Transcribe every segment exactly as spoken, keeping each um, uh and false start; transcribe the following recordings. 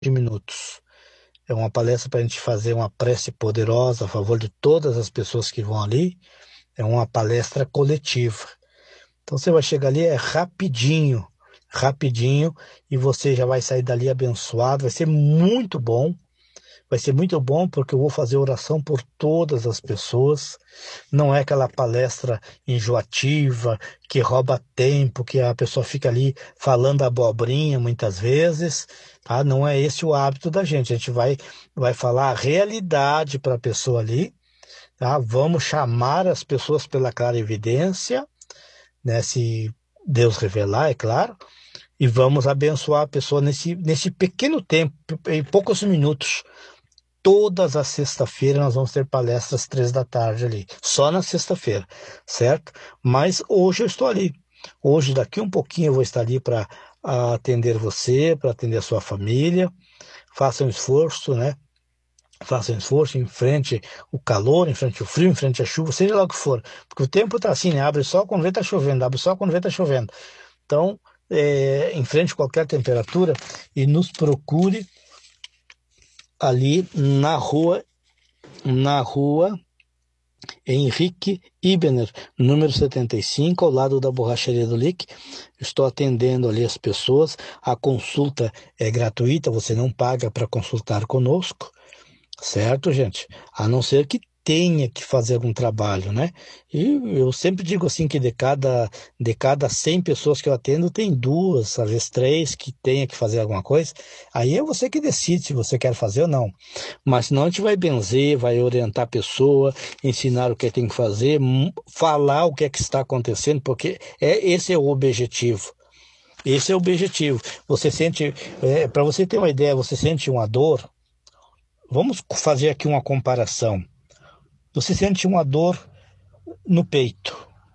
de minutos. É uma palestra para a gente fazer uma prece poderosa a favor de todas as pessoas que vão ali. É uma palestra coletiva. Então você vai chegar ali, é rapidinho, rapidinho, e você já vai sair dali abençoado. Vai ser muito bom. Vai ser muito bom porque eu vou fazer oração por todas as pessoas. Não é aquela palestra enjoativa, que rouba tempo, que a pessoa fica ali falando abobrinha muitas vezes. Tá? Não é esse o hábito da gente. A gente vai, vai falar a realidade para a pessoa ali. Tá? Vamos chamar as pessoas pela clarividência, né? Se Deus revelar, é claro. E vamos abençoar a pessoa nesse, nesse pequeno tempo, em poucos minutos. Todas as sexta-feiras nós vamos ter palestras três da tarde ali, só na sexta-feira, certo? Mas hoje eu estou ali. Hoje, daqui um pouquinho, eu vou estar ali para atender você, para atender a sua família. Faça um esforço, né? Faça um esforço, enfrente o calor, enfrente o frio, enfrente a chuva, seja lá o que for. Porque o tempo está assim, né? Abre sol quando vê está chovendo, abre sol quando vê está chovendo. Então, é, enfrente qualquer temperatura e nos procure ali na rua, na rua Henrique Ibener, número setenta e cinco, ao lado da borracharia do Lick. Estou atendendo ali as pessoas. A consulta é gratuita, você não paga para consultar conosco, certo, gente? A não ser que tenha que fazer algum trabalho, né? E eu sempre digo assim que de cada, de cada cem pessoas que eu atendo, tem duas, às vezes três, que tenha que fazer alguma coisa. Aí é você que decide se você quer fazer ou não. Mas senão a gente vai benzer, vai orientar a pessoa, ensinar o que tem que fazer, falar o que é que está acontecendo, porque é, esse é o objetivo. Esse é o objetivo. Você sente, é, para você ter uma ideia, você sente uma dor. Vamos fazer aqui uma comparação. Você sente uma dor no peito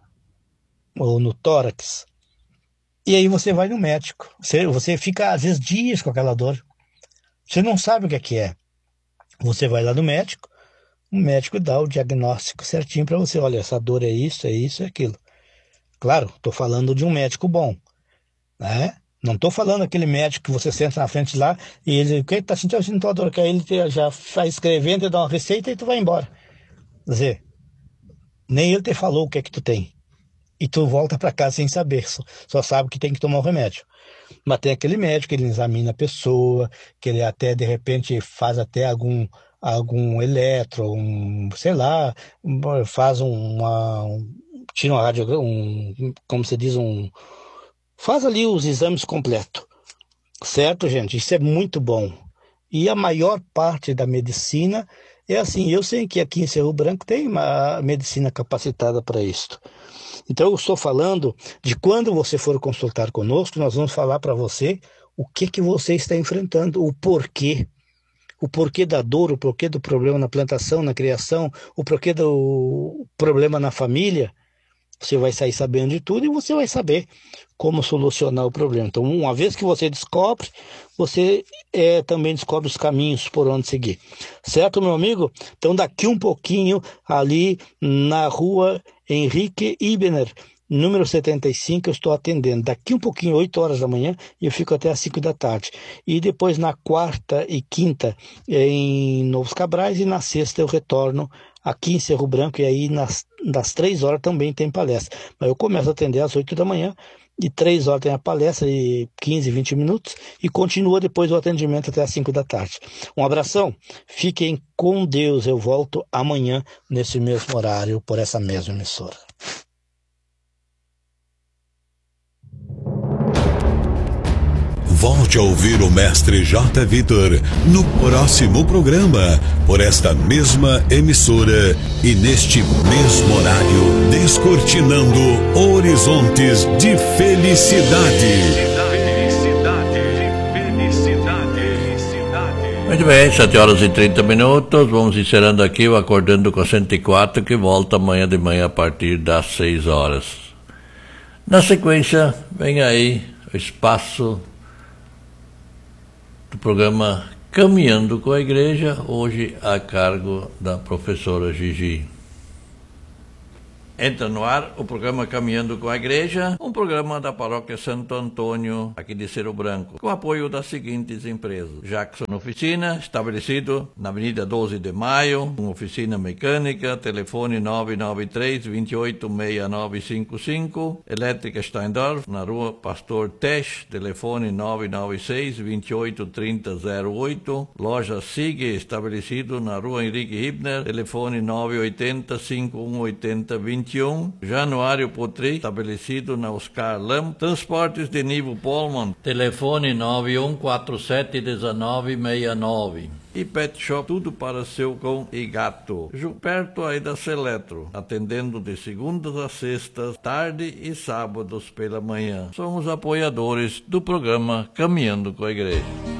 ou no tórax. E aí você vai no médico. Você, você fica, às vezes, dias com aquela dor. Você não sabe o que é que é. Você vai lá no médico, o médico dá o diagnóstico certinho para você. Olha, essa dor é isso, é isso, é aquilo. Claro, estou falando de um médico bom, né? Não estou falando aquele médico que você senta na frente lá e ele, o que está sentindo? Eu sinto a dor, que aí ele já vai escrevendo e dá uma receita e tu vai embora. Quer dizer, nem ele te falou o que é que tu tem. E tu volta para casa sem saber, só, só sabe que tem que tomar o remédio. Mas tem aquele médico que ele examina a pessoa, que ele até, de repente, faz até algum, algum eletro, um, sei lá, faz uma, um, tira uma rádio, um, como se diz, um, faz ali os exames completos. Certo, gente? Isso é muito bom. E a maior parte da medicina é assim. Eu sei que aqui em Cerro Branco tem uma medicina capacitada para isso. Então eu estou falando de quando você for consultar conosco, nós vamos falar para você o que, que você está enfrentando, o porquê. O porquê da dor, o porquê do problema na plantação, na criação, o porquê do problema na família. Você vai sair sabendo de tudo e você vai saber como solucionar o problema. Então, uma vez que você descobre, você é, também descobre os caminhos por onde seguir. Certo, meu amigo? Então, daqui um pouquinho, ali na rua Henrique Ibener, número setenta e cinco, eu estou atendendo. Daqui um pouquinho, oito horas da manhã, e eu fico até às cinco da tarde. E depois, na quarta e quinta, em Novos Cabrais, e na sexta eu retorno aqui em Cerro Branco, e aí nas, das três horas também tem palestra. Mas eu começo a atender às oito da manhã, e três horas tem a palestra, de quinze, vinte minutos, e continua depois o atendimento até às cinco da tarde. Um abração, fiquem com Deus, eu volto amanhã, nesse mesmo horário, por essa mesma emissora. Volte a ouvir o mestre J. Vitor no próximo programa, por esta mesma emissora e neste mesmo horário, descortinando horizontes de felicidade. Muito bem, sete horas e trinta minutos, vamos encerrando aqui o Acordando com cento e quatro, que volta amanhã de manhã a partir das seis horas. Na sequência, vem aí o espaço do programa Caminhando com a Igreja, hoje a cargo da professora Gigi. Entra no ar o programa Caminhando com a Igreja, um programa da Paróquia Santo Antônio, aqui de Cerro Branco, com apoio das seguintes empresas: Jackson Oficina, estabelecido na Avenida doze de Maio, uma oficina mecânica, telefone nove nove três, dois oito seis nove cinco cinco, Elétrica Steindorf, na Rua Pastor Tesch, telefone nove nove seis, dois oito três zero zero oito, Loja Sig, estabelecido na Rua Henrique Hibner, telefone nove oito zero, cinco um oito zero, dois um, Januário Potri, estabelecido na Oscar Lam, Transportes de Nivo Polman, telefone nove um quatro sete um nove seis nove. E Pet Shop, tudo para seu cão e gato, perto aí da Seletro, atendendo de segundas a sextas, tarde e sábados pela manhã. Somos apoiadores do programa Caminhando com a Igreja.